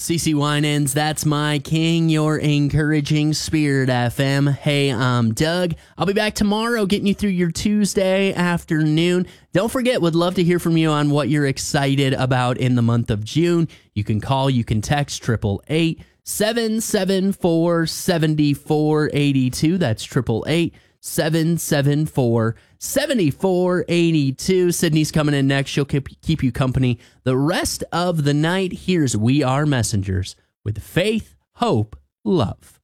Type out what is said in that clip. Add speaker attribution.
Speaker 1: CC Winans, that's my king, your encouraging spirit FM. Hey, I'm Doug. I'll be back tomorrow getting you through your Tuesday afternoon. Don't forget, would love to hear from you on what you're excited about in the month of June. You can call, you can text 888-774-7482. That's 888-774-7482. Sydney's coming in next. She'll keep you company the rest of the night. Here's We Are Messengers with faith, hope, love.